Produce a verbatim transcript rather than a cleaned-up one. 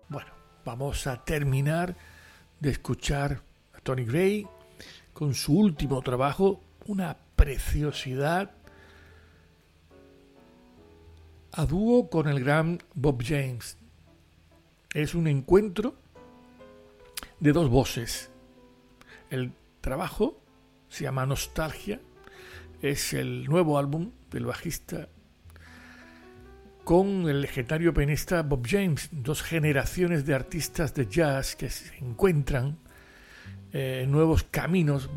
Bueno, vamos a terminar de escuchar a Tony Gray con su último trabajo, una preciosidad, a dúo con el gran Bob James. Es un encuentro de dos voces. El trabajo se llama Nostalgia, es el nuevo álbum del bajista con el legendario pianista Bob James, dos generaciones de artistas de jazz que se encuentran eh, en nuevos caminos